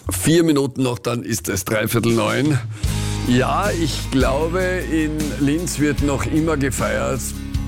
4 Minuten noch, dann ist es 8:45. Ja, ich glaube, in Linz wird noch immer gefeiert.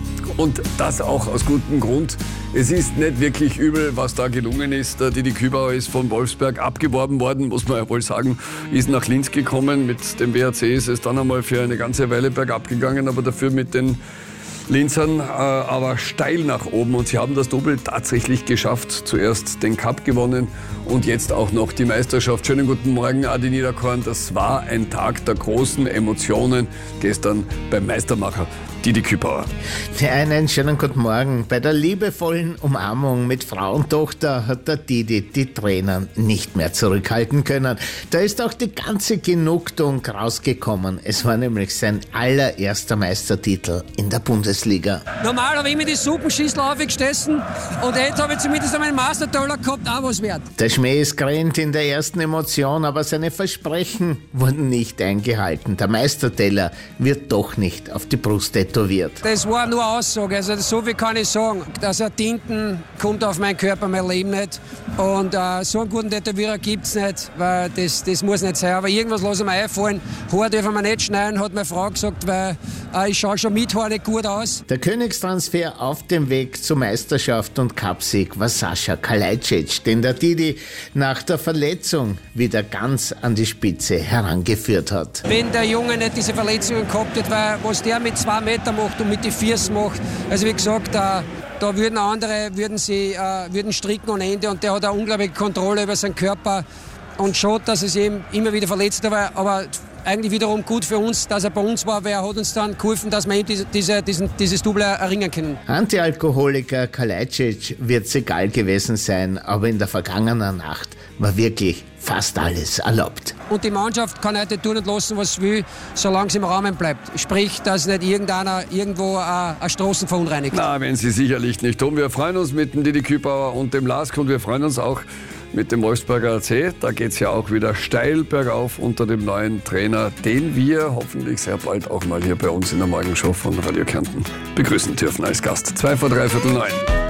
Und das auch aus gutem Grund. Es ist nicht wirklich übel, was da gelungen ist. Der Didi Kübauer ist von Wolfsberg abgeworben worden, muss man ja wohl sagen. Ist nach Linz gekommen. Mit dem WRC ist es dann einmal für eine ganze Weile bergab gegangen, aber dafür mit den Linzern aber steil nach oben. Und sie haben das Double tatsächlich geschafft. Zuerst den Cup gewonnen und jetzt auch noch die Meisterschaft. Schönen guten Morgen, Adi Niederkorn. Das war ein Tag der großen Emotionen gestern beim Meistermacher Didi Kübauer. Einen schönen guten Morgen. Bei der liebevollen Umarmung mit Frau und Tochter hat der Didi die Tränen nicht mehr zurückhalten können. Da ist auch die ganze Genugtuung rausgekommen. Es war nämlich sein allererster Meistertitel in der Bundesliga. Normal habe ich immer die Suppenschüssel aufgegessen und jetzt habe ich zumindest einmal einen Mastertaler gehabt, auch was wert. Der Schmäh ist grennt in der ersten Emotion, aber seine Versprechen wurden nicht eingehalten. Der Meisterteller wird doch nicht auf die Brust tätowiert. Das war nur eine Aussage, also so viel kann ich sagen. Dass er Tinten kommt auf meinen Körper, mein Leben nicht. Und so einen guten Tätowierer gibt es nicht, weil das muss nicht sein. Aber irgendwas lasse ich mir einfallen. Haar dürfen wir nicht schneiden, hat meine Frau gesagt, weil ich schaue schon mit Haar nicht gut aus. Der Königstransfer auf dem Weg zur Meisterschaft und Cupsieg war Sascha Kalajdzic, den der Didi nach der Verletzung wieder ganz an die Spitze herangeführt hat. Wenn der Junge nicht diese Verletzungen gehabt hat, weil was der mit 2 Meter macht und mit den Füßen macht, also wie gesagt, da würden andere würden stricken ohne Ende und der hat eine unglaubliche Kontrolle über seinen Körper und schaut, dass es ihm immer wieder verletzt war, aber eigentlich wiederum gut für uns, dass er bei uns war, weil er hat uns dann geholfen, dass wir ihm dieses Double erringen können. Antialkoholiker Kalajdzic wird es egal gewesen sein, aber in der vergangenen Nacht war wirklich fast alles erlaubt. Und die Mannschaft kann heute tun und lassen, was sie will, solange es im Rahmen bleibt. Sprich, dass nicht irgendeiner irgendwo eine Straßen verunreinigt. Na, wenn sie sicherlich nicht tun. Wir freuen uns mit dem Didi Kübauer und dem Lask und wir freuen uns auch mit dem Wolfsberger AC. Da geht es ja auch wieder steil bergauf unter dem neuen Trainer, den wir hoffentlich sehr bald auch mal hier bei uns in der Morgenshow von Radio Kärnten begrüßen dürfen als Gast. 8:45.